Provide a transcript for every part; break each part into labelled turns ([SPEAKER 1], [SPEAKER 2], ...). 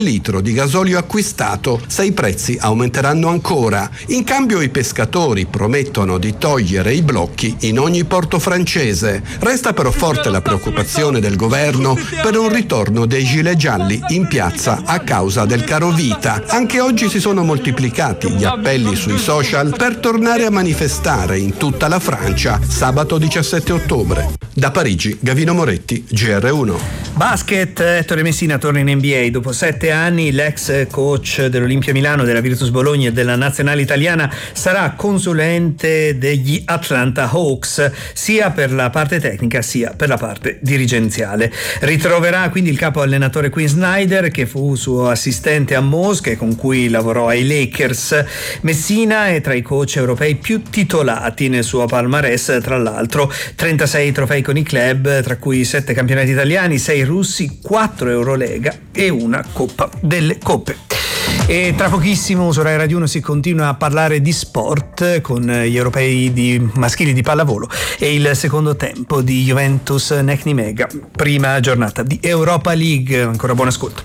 [SPEAKER 1] litro di gasolio acquistato, se i prezzi aumenteranno ancora. In cambio i pescatori promettono di togliere i blocchi in ogni porto francese. Resta però forte la preoccupazione del governo per un ritorno dei gilet gialli in piazza a causa del caro vita. Anche oggi si sono moltiplicati gli appelli sui social per tornare a manifestare in tutta la Francia sabato 17 ottobre. Da Parigi, Gavino Moretti, GR1.
[SPEAKER 2] Basket, Ettore Messina torna in NBA dopo 7 anni. L'ex coach dell'Olimpia Milano, della Virtus Bologna e della nazionale italiana sarà consulente degli Atlanta Hawks, sia per la parte tecnica sia per la parte dirigenziale. Ritroverà quindi il capo allenatore Quinn Snyder, che fu suo assistente a Mosca e con cui lavorò ai Lakers. Messina è tra i coach europei più titolati nel suo palmarès, tra l'altro 36 trofei con i club, tra cui 7 campionati italiani, 6 russi, 4 Eurolega e una Coppa delle Coppe. E tra pochissimo su Rai Radio 1 si continua a parlare di sport con gli europei maschili di pallavolo e il secondo tempo di Juventus NEC Nimega, prima giornata di Europa League. Ancora buon ascolto.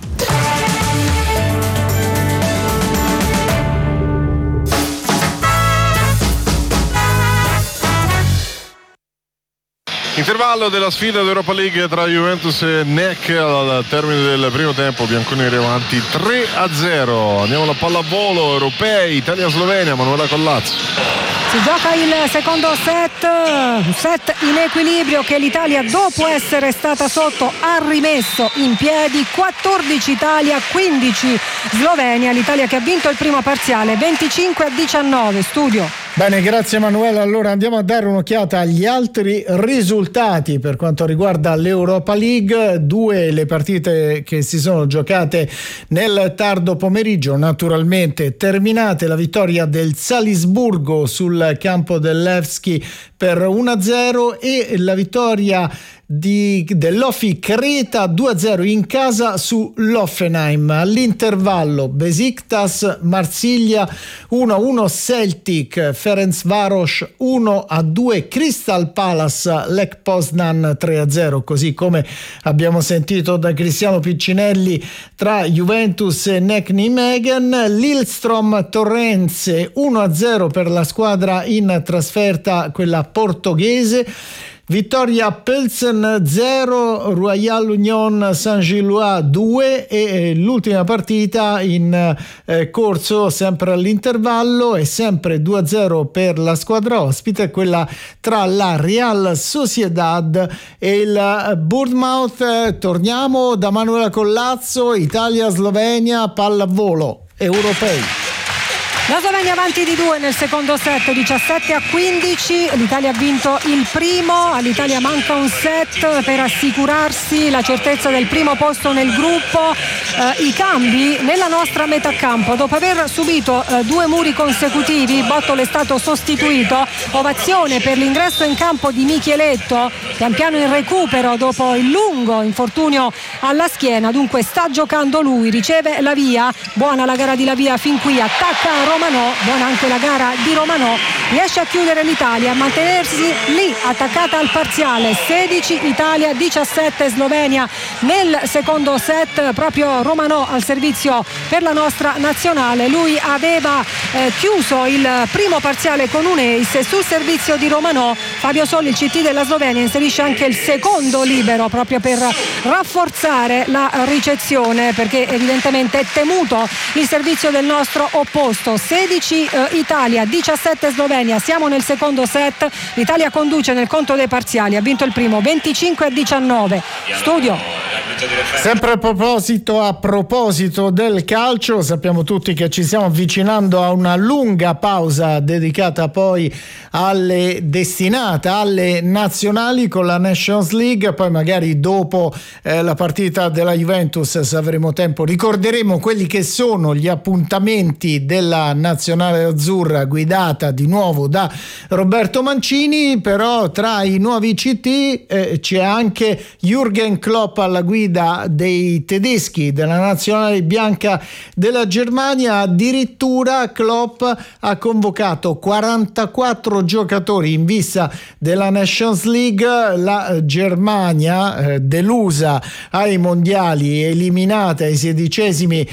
[SPEAKER 3] Intervallo della sfida d'Europa League tra Juventus e NEC. Al termine del primo tempo bianconeri avanti 3-0. Andiamo alla pallavolo, europei, Italia-Slovenia, Manuela Collazzo.
[SPEAKER 4] Si gioca il secondo set in equilibrio che l'Italia, dopo essere stata sotto, ha rimesso in piedi. 14 Italia, 15 Slovenia. L'Italia che ha vinto il primo parziale 25-19. Studio.
[SPEAKER 5] Bene, grazie Emanuele. Allora andiamo a dare un'occhiata agli altri risultati per quanto riguarda l'Europa League. 2 le partite che si sono giocate nel tardo pomeriggio, naturalmente terminate. La vittoria del Salisburgo sul campo del Levski per 1-0 e la vittoria dell'Ofi Creta 2-0 in casa su l'Offenheim. All'intervallo Besiktas Marsiglia 1-1, Celtic Ferencvaros 1-2, Crystal Palace Lech Poznan 3-0, così come abbiamo sentito da Cristiano Piccinelli tra Juventus e NEC Nijmegen. Lillestrøm Torrense 1-0 per la squadra in trasferta, quella portoghese. Vittoria Pilsen 0, Royal Union Saint-Gilloise 2 e l'ultima partita in corso sempre all'intervallo è sempre 2-0 per la squadra ospite, quella tra la Real Sociedad e il Bournemouth. Torniamo da Manuela Collazzo, Italia-Slovenia, pallavolo, europei.
[SPEAKER 4] La Slovenia avanti di 2 nel secondo set, 17-15. L'Italia ha vinto il primo. All'Italia manca un set per assicurarsi la certezza del primo posto nel gruppo. I cambi nella nostra metà campo. Dopo aver subito 2 muri consecutivi, Bottolo è stato sostituito. Ovazione per l'ingresso in campo di Micheletto, pian piano in recupero dopo il lungo infortunio alla schiena. Dunque sta giocando lui, riceve la via. Buona la gara di la via fin qui, attacca Romanò, buona anche la gara di Romanò, riesce a chiudere l'Italia, a mantenersi lì attaccata al parziale. 16 Italia, 17 Slovenia nel secondo set. Proprio Romanò al servizio per la nostra nazionale. Lui aveva chiuso il primo parziale con un ace. Sul servizio di Romanò Fabio Solli, il CT della Slovenia, inserisce anche il secondo libero proprio per rafforzare la ricezione, perché evidentemente è temuto il servizio del nostro opposto. 16 Italia, 17 Slovenia, siamo nel secondo set. L'Italia conduce nel conto dei parziali, ha vinto il primo 25-19. Studio.
[SPEAKER 5] Sempre a proposito del calcio, sappiamo tutti che ci stiamo avvicinando a una lunga pausa dedicata poi destinata alle nazionali con la Nations League. Poi magari dopo la partita della Juventus, se avremo tempo, ricorderemo quelli che sono gli appuntamenti della nazionale azzurra guidata di nuovo da Roberto Mancini. Però tra i nuovi CT c'è anche Jürgen Klopp alla guida dei tedeschi, della nazionale bianca della Germania. Addirittura Klopp ha convocato 44 giocatori in vista della Nations League. La Germania, delusa ai mondiali, eliminata ai 16esimi